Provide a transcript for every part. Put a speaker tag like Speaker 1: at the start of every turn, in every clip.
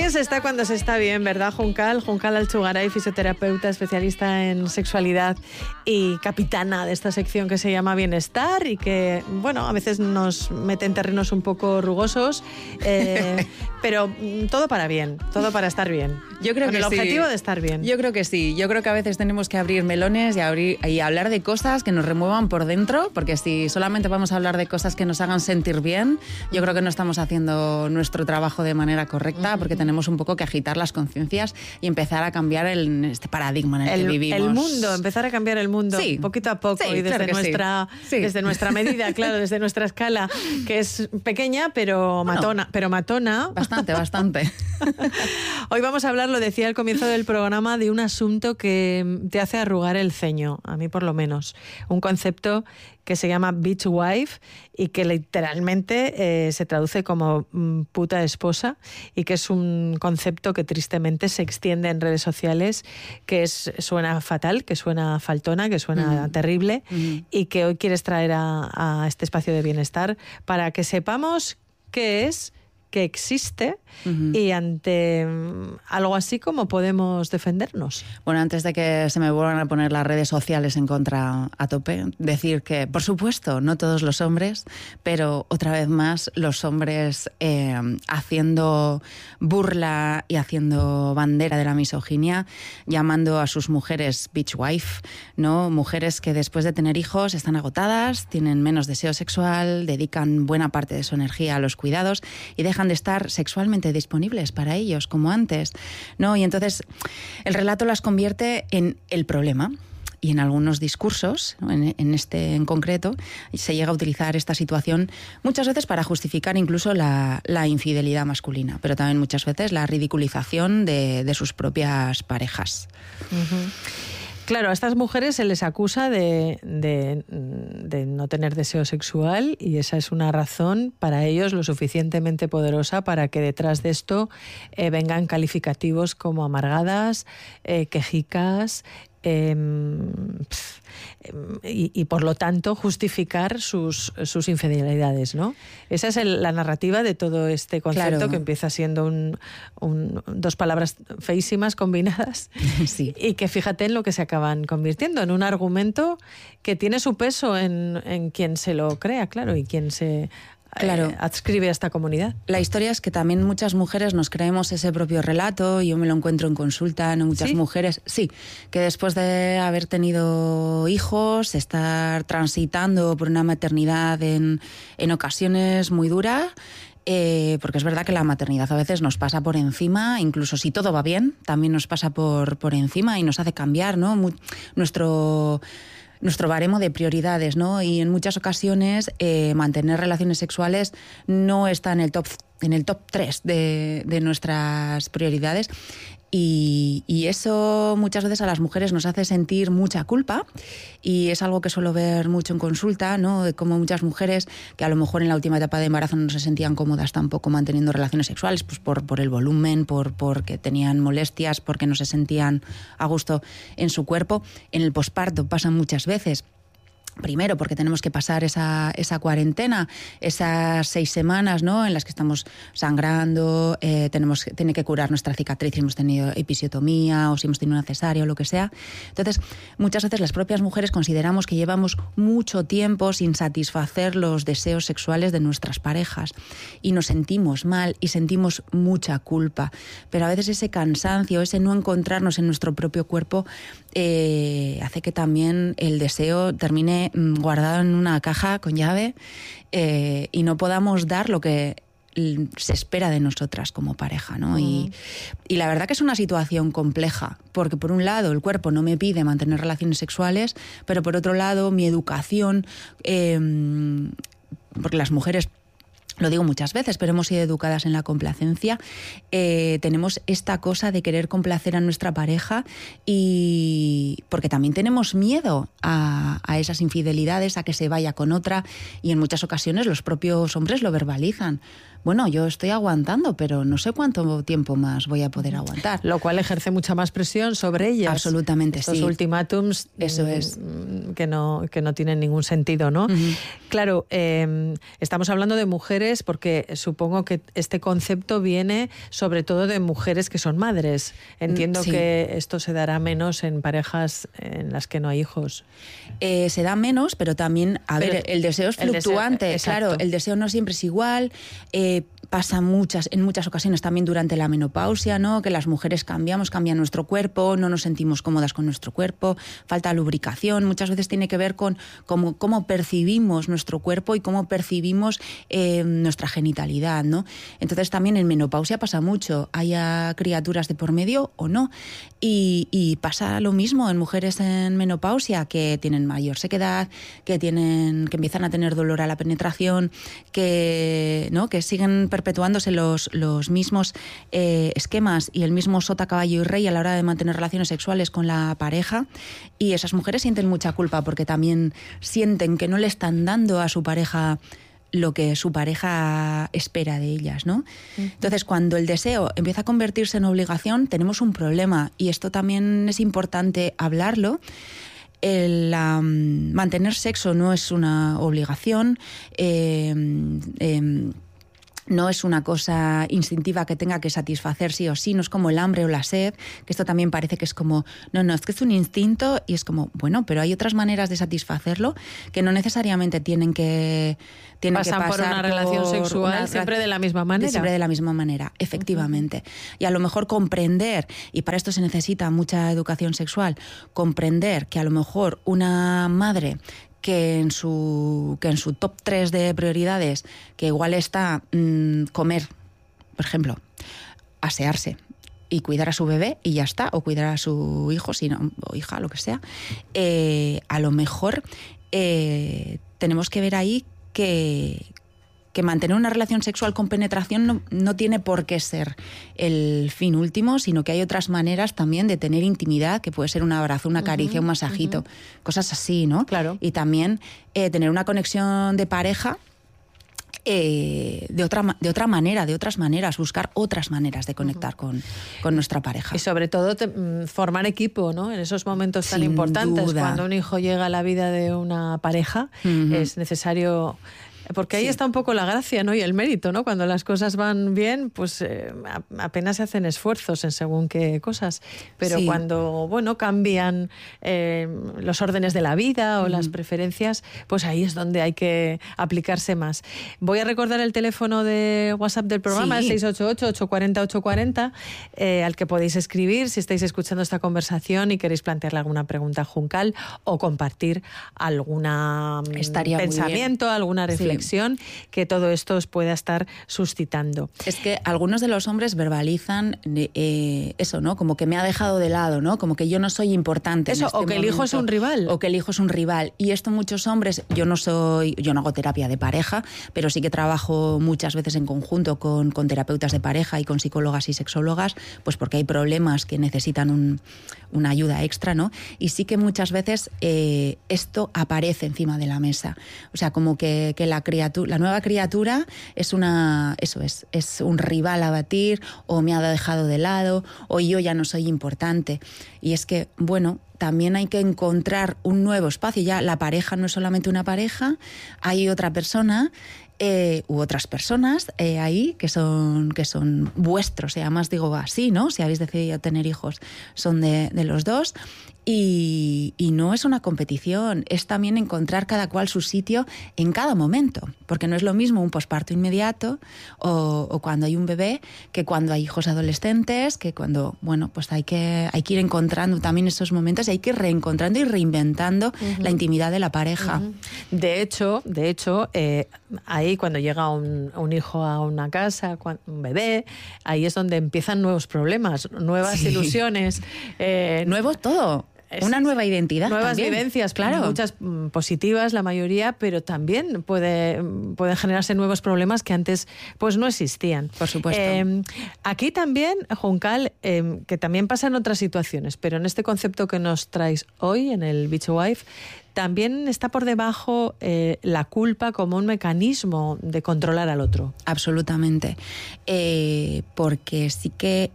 Speaker 1: bien se está cuando se está bien, ¿verdad, Juncal? Juncal Alchugaray, fisioterapeuta, especialista en sexualidad y capitana de esta sección que se llama Bienestar y que, bueno, a veces nos mete en terrenos un poco rugosos, pero todo para bien, todo para estar bien.
Speaker 2: Yo creo
Speaker 1: con
Speaker 2: que
Speaker 1: el
Speaker 2: sí.
Speaker 1: objetivo de estar bien.
Speaker 2: Yo creo que sí. Yo creo que a veces tenemos que abrir melones y hablar de cosas que nos remuevan por dentro, porque si solamente vamos a hablar de cosas que nos hagan sentir bien, yo creo que no estamos haciendo nuestro trabajo de manera correcta, porque tenemos un poco que agitar las conciencias y empezar a cambiar este paradigma en el que vivimos.
Speaker 1: El mundo, empezar a cambiar el mundo,
Speaker 2: sí,
Speaker 1: poquito a poco,
Speaker 2: sí,
Speaker 1: y desde,
Speaker 2: claro
Speaker 1: desde nuestra medida, claro, desde nuestra escala, que es pequeña, pero matona. Pero matona.
Speaker 2: Bastante.
Speaker 1: Hoy vamos a hablar, lo decía al comienzo del programa, de un asunto que te hace arrugar el ceño, a mí por lo menos. Un concepto que se llama Bitch Wife y que literalmente se traduce como puta esposa, y que es un concepto que tristemente se extiende en redes sociales, que suena fatal, que suena faltona, que suena terrible, y que hoy quieres traer a este espacio de bienestar para que sepamos qué es, que existe y ante algo así como podemos defendernos.
Speaker 2: Bueno, antes de que se me vuelvan a poner las redes sociales en contra a tope, decir que, por supuesto, no todos los hombres, pero otra vez más los hombres haciendo burla y haciendo bandera de la misoginia, llamando a sus mujeres bitch wife, ¿no? Mujeres que después de tener hijos están agotadas, tienen menos deseo sexual, dedican buena parte de su energía a los cuidados y dejan de estar sexualmente disponibles para ellos como antes, ¿no? Y entonces el relato las convierte en el problema. Y en algunos discursos, en este en concreto, se llega a utilizar esta situación muchas veces para justificar incluso la infidelidad masculina, pero también muchas veces la ridiculización de sus propias parejas.
Speaker 1: Claro, a estas mujeres se les acusa de no tener deseo sexual, y esa es una razón para ellos lo suficientemente poderosa para que detrás de esto vengan calificativos como amargadas, quejicas, y por lo tanto justificar sus infidelidades, ¿no? Esa es la narrativa de todo este concepto, claro, que empieza siendo dos palabras feísimas combinadas,
Speaker 2: sí,
Speaker 1: y que fíjate en lo que se acaban convirtiendo, en un argumento que tiene su peso en quien se lo crea, claro, y quien se adscribe a esta comunidad.
Speaker 2: La historia es que también muchas mujeres nos creemos ese propio relato. Yo me lo encuentro en consulta, ¿no? Muchas mujeres, sí, que después de haber tenido hijos, estar transitando por una maternidad en ocasiones muy dura, porque es verdad que la maternidad a veces nos pasa por encima, incluso si todo va bien, también nos pasa por encima y nos hace cambiar, ¿no? Nuestro baremo de prioridades, ¿no? Y en muchas ocasiones mantener relaciones sexuales no está en el top 3 de nuestras prioridades. Y eso muchas veces a las mujeres nos hace sentir mucha culpa, y es algo que suelo ver mucho en consulta, ¿no? De cómo muchas mujeres que a lo mejor en la última etapa de embarazo no se sentían cómodas tampoco manteniendo relaciones sexuales, pues por el volumen, porque tenían molestias, porque no se sentían a gusto en su cuerpo. En el posparto pasa muchas veces. Primero, porque tenemos que pasar esa cuarentena, esas 6 semanas, ¿no?, en las que estamos sangrando, tiene que curar nuestra cicatriz si hemos tenido episiotomía o si hemos tenido una cesárea o lo que sea. Entonces, muchas veces las propias mujeres consideramos que llevamos mucho tiempo sin satisfacer los deseos sexuales de nuestras parejas y nos sentimos mal y sentimos mucha culpa. Pero a veces ese cansancio, ese no encontrarnos en nuestro propio cuerpo, hace que también el deseo termine guardado en una caja con llave y no podamos dar lo que se espera de nosotras como pareja, ¿no? Y la verdad que es una situación compleja, porque por un lado el cuerpo no me pide mantener relaciones sexuales, pero por otro lado mi educación, porque las mujeres, lo digo muchas veces, pero hemos sido educadas en la complacencia, tenemos esta cosa de querer complacer a nuestra pareja, y porque también tenemos miedo a esas infidelidades, a que se vaya con otra, y en muchas ocasiones los propios hombres lo verbalizan. bueno, yo estoy aguantando, pero no sé cuánto tiempo más voy a poder aguantar.
Speaker 1: Lo cual ejerce mucha más presión sobre ellas.
Speaker 2: Absolutamente,
Speaker 1: estos
Speaker 2: sí.
Speaker 1: ultimátums,
Speaker 2: eso es,
Speaker 1: que no tienen ningún sentido, ¿no? Claro, estamos hablando de mujeres porque supongo que este concepto viene sobre todo de mujeres que son madres. Entiendo que esto se dará menos en parejas en las que no hay hijos.
Speaker 2: Se da menos, pero también, ver, el deseo es fluctuante. Claro, el deseo no siempre es igual. Pasa en muchas ocasiones también durante la menopausia, ¿no? Que las mujeres cambia nuestro cuerpo, no nos sentimos cómodas con nuestro cuerpo, falta lubricación. Muchas veces tiene que ver con cómo percibimos nuestro cuerpo y cómo percibimos nuestra genitalidad, ¿no? Entonces también en menopausia pasa mucho, haya criaturas de por medio o no. Y pasa lo mismo en mujeres en menopausia que tienen mayor sequedad, que empiezan a tener dolor a la penetración, que siguen perpetuándose los mismos esquemas y el mismo sota, caballo y rey a la hora de mantener relaciones sexuales con la pareja, y esas mujeres sienten mucha culpa porque también sienten que no le están dando a su pareja lo que su pareja espera de ellas, ¿no? Entonces, cuando el deseo empieza a convertirse en obligación, tenemos un problema, y esto también es importante hablarlo. Mantener sexo no es una obligación, no es una cosa instintiva que tenga que satisfacer sí o sí, no es como el hambre o la sed, que esto también parece que es como, no, es que es un instinto, y es como, bueno, pero hay otras maneras de satisfacerlo que no necesariamente tienen que pasar
Speaker 1: por una relación sexual siempre de la misma manera.
Speaker 2: Siempre de la misma manera, efectivamente. Y a lo mejor comprender, y para esto se necesita mucha educación sexual, comprender que a lo mejor una madre que en su top 3 de prioridades, que igual está comer, por ejemplo, asearse y cuidar a su bebé y ya está, o cuidar a su hijo o hija, lo que sea, a lo mejor tenemos que ver ahí que mantener una relación sexual con penetración no tiene por qué ser el fin último, sino que hay otras maneras también de tener intimidad, que puede ser un abrazo, una caricia, un masajito, cosas así, ¿no?
Speaker 1: Claro.
Speaker 2: Y también tener una conexión de pareja de otra manera, de otras maneras, buscar otras maneras de conectar con nuestra pareja.
Speaker 1: Y sobre todo formar equipo, ¿no? En esos momentos tan importantes, cuando un hijo llega a la vida de una pareja, es necesario... Porque ahí está un poco la gracia, ¿no? Y el mérito, ¿no? Cuando las cosas van bien, pues apenas se hacen esfuerzos en según qué cosas. Pero cuando, cambian los órdenes de la vida o las preferencias, pues ahí es donde hay que aplicarse más. Voy a recordar el teléfono de WhatsApp del programa, el 688-840-840, al que podéis escribir si estáis escuchando esta conversación y queréis plantearle alguna pregunta a Juncal o compartir algún pensamiento, alguna reflexión. Que todo esto os pueda estar suscitando.
Speaker 2: Es que algunos de los hombres verbalizan eso, ¿no? Como que me ha dejado de lado, ¿no? Como que yo no soy importante.
Speaker 1: Eso, o que el hijo es un rival.
Speaker 2: O que el hijo es un rival. Y esto muchos hombres, yo no hago terapia de pareja, pero sí que trabajo muchas veces en conjunto con terapeutas de pareja y con psicólogas y sexólogas, pues porque hay problemas que necesitan una ayuda extra, ¿no? Y sí que muchas veces esto aparece encima de la mesa. O sea, como que la nueva criatura es un rival a batir, o me ha dejado de lado, o yo ya no soy importante. Y es que, también hay que encontrar un nuevo espacio. Ya la pareja no es solamente una pareja, hay otra persona u otras personas ahí que son vuestros, además digo así, ¿no? Si habéis decidido tener hijos, son de los dos. Y no es una competición, es también encontrar cada cual su sitio en cada momento, porque no es lo mismo un posparto inmediato o cuando hay un bebé que cuando hay hijos adolescentes, que cuando, pues hay que ir encontrando también esos momentos y hay que ir reencontrando y reinventando la intimidad de la pareja.
Speaker 1: De hecho, ahí cuando llega un hijo a una casa, un bebé, ahí es donde empiezan nuevos problemas, nuevas ilusiones.
Speaker 2: Nuevo todo. una nueva identidad.
Speaker 1: Nuevas
Speaker 2: también.
Speaker 1: vivencias,
Speaker 2: claro.
Speaker 1: Muchas positivas, la mayoría, pero también pueden generarse nuevos problemas que antes pues no existían.
Speaker 2: Por supuesto.
Speaker 1: Aquí también, Juncal, que también pasa en otras situaciones, pero en este concepto que nos traes hoy, en el Beach Wife, también está por debajo la culpa como un mecanismo de controlar al otro.
Speaker 2: Absolutamente. Porque sí que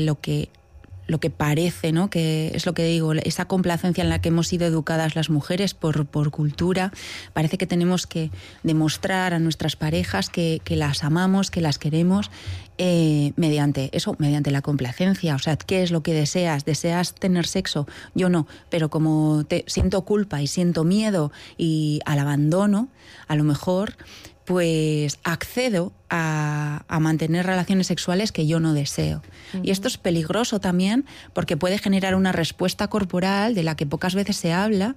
Speaker 2: lo que parece, ¿no? Que es lo que digo, esa complacencia en la que hemos sido educadas las mujeres por cultura, parece que tenemos que demostrar a nuestras parejas que las amamos, que las queremos, mediante la complacencia. O sea, ¿qué es lo que deseas? ¿Deseas tener sexo? Yo no, pero como siento culpa y siento miedo y al abandono, a lo mejor pues accedo a mantener relaciones sexuales que yo no deseo. Uh-huh. Y esto es peligroso también porque puede generar una respuesta corporal de la que pocas veces se habla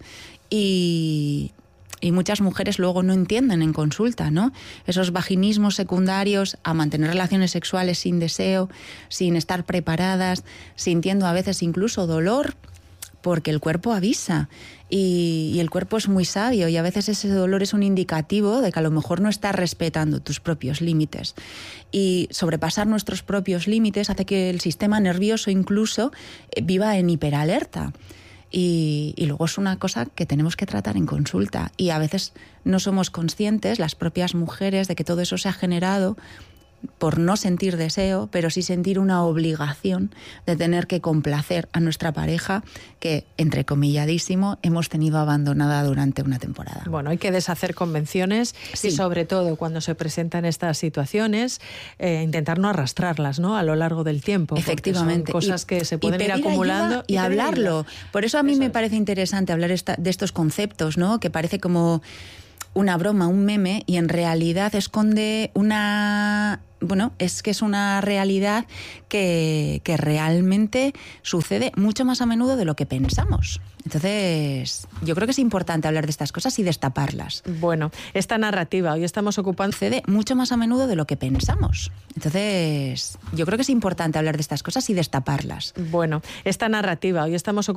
Speaker 2: y muchas mujeres luego no entienden en consulta, ¿no? Esos vaginismos secundarios a mantener relaciones sexuales sin deseo, sin estar preparadas, sintiendo a veces incluso dolor, porque el cuerpo avisa y el cuerpo es muy sabio y a veces ese dolor es un indicativo de que a lo mejor no estás respetando tus propios límites. Y sobrepasar nuestros propios límites hace que el sistema nervioso incluso viva en hiperalerta. Y luego es una cosa que tenemos que tratar en consulta. Y a veces no somos conscientes, las propias mujeres, de que todo eso se ha generado por no sentir deseo, pero sí sentir una obligación de tener que complacer a nuestra pareja que, entrecomilladísimo, hemos tenido abandonada durante una temporada.
Speaker 1: Bueno, hay que deshacer convenciones y sobre todo cuando se presentan estas situaciones, intentar no arrastrarlas, ¿no? A lo largo del tiempo.
Speaker 2: Efectivamente.
Speaker 1: Son cosas que se pueden ir acumulando.
Speaker 2: Y hablarlo. Por eso a mí me parece interesante hablar de estos conceptos, ¿no? Que parece como una broma, un meme, y en realidad esconde es una realidad que realmente sucede mucho más a menudo de lo que pensamos. Entonces, yo creo que es importante hablar de estas cosas y destaparlas.
Speaker 1: Bueno, esta narrativa, hoy estamos ocupando...
Speaker 2: Sucede mucho más a menudo de lo que pensamos. Entonces, yo creo que es importante hablar de estas cosas y destaparlas.
Speaker 1: Bueno, esta narrativa, hoy estamos